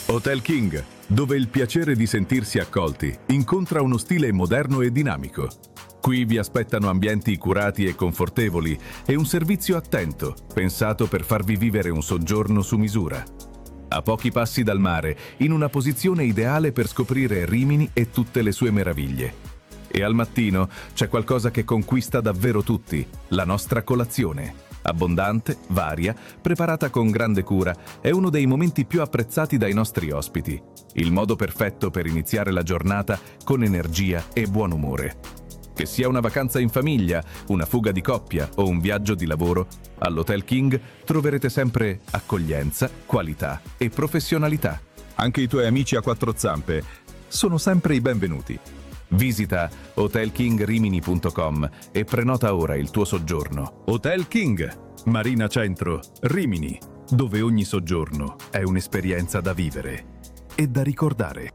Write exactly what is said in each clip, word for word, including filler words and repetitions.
Hotel King, dove il piacere di sentirsi accolti incontra uno stile moderno e dinamico. Qui vi aspettano ambienti curati e confortevoli e un servizio attento, pensato per farvi vivere un soggiorno su misura. A pochi passi dal mare, in una posizione ideale per scoprire Rimini e tutte le sue meraviglie. E al mattino c'è qualcosa che conquista davvero tutti, la nostra colazione. Abbondante, varia, preparata con grande cura, è uno dei momenti più apprezzati dai nostri ospiti. Il modo perfetto per iniziare la giornata con energia e buon umore. Che sia una vacanza in famiglia, una fuga di coppia o un viaggio di lavoro, all'Hotel King troverete sempre accoglienza, qualità e professionalità. Anche i tuoi amici a quattro zampe sono sempre i benvenuti. Visita hotel king rimini punto com e prenota ora il tuo soggiorno. Hotel King, Marina Centro, Rimini, dove ogni soggiorno è un'esperienza da vivere e da ricordare.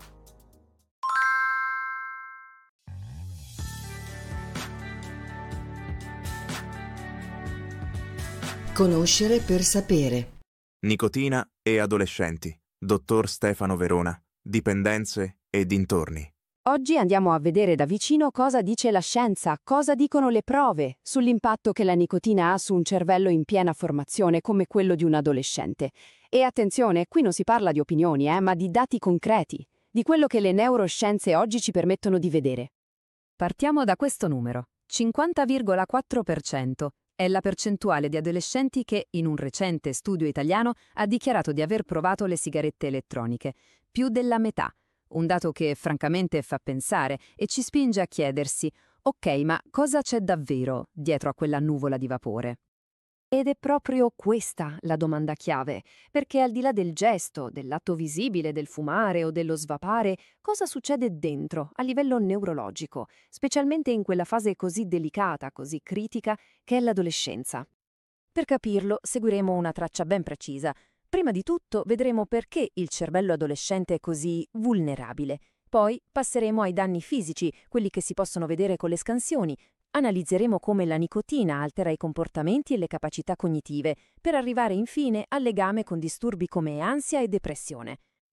Conoscere per sapere. Nicotina e adolescenti. Dottor Stefano Verona. Dipendenze e dintorni. Oggi andiamo a vedere da vicino cosa dice la scienza, cosa dicono le prove sull'impatto che la nicotina ha su un cervello in piena formazione come quello di un adolescente. E attenzione, qui non si parla di opinioni, eh, ma di dati concreti, di quello che le neuroscienze oggi ci permettono di vedere. Partiamo da questo numero. cinquanta virgola quattro per cento è la percentuale di adolescenti che, in un recente studio italiano, ha dichiarato di aver provato le sigarette elettroniche. Più della metà. Un dato che francamente fa pensare e ci spinge a chiedersi: ok, ma cosa c'è davvero dietro a quella nuvola di vapore? Ed è proprio questa la domanda chiave, perché al di là del gesto, dell'atto visibile del fumare o dello svapare, cosa succede dentro, a livello neurologico, specialmente in quella fase così delicata, così critica, che è l'adolescenza? Per capirlo, seguiremo una traccia ben precisa. Prima di tutto vedremo perché il cervello adolescente è così vulnerabile. Poi passeremo ai danni fisici, quelli che si possono vedere con le scansioni. Analizzeremo come la nicotina altera i comportamenti e le capacità cognitive, per arrivare infine al legame con disturbi come ansia e depressione.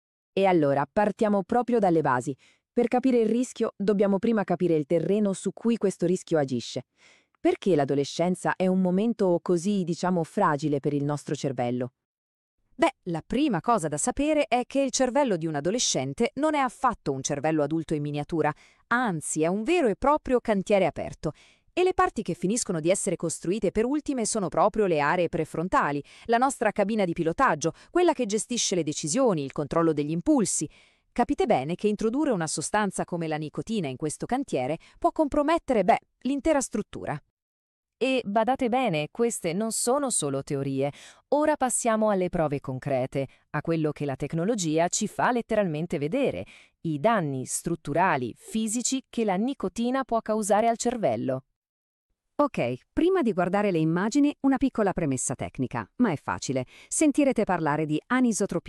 E allora partiamo proprio dalle basi. Per capire il rischio dobbiamo prima capire il terreno su cui questo rischio agisce. Perché l'adolescenza è un momento così, diciamo, fragile per il nostro cervello? Beh, la prima cosa da sapere è che il cervello di un adolescente non è affatto un cervello adulto in miniatura, anzi è un vero e proprio cantiere aperto. E le parti che finiscono di essere costruite per ultime sono proprio le aree prefrontali, la nostra cabina di pilotaggio, quella che gestisce le decisioni, il controllo degli impulsi. Capite bene che introdurre una sostanza come la nicotina in questo cantiere può compromettere, beh, l'intera struttura. E badate bene, queste non sono solo teorie. Ora passiamo alle prove concrete, a quello che la tecnologia ci fa letteralmente vedere, i danni strutturali, fisici che la nicotina può causare al cervello. Ok, prima di guardare le immagini, una piccola premessa tecnica, ma è facile. Sentirete parlare di anisotropia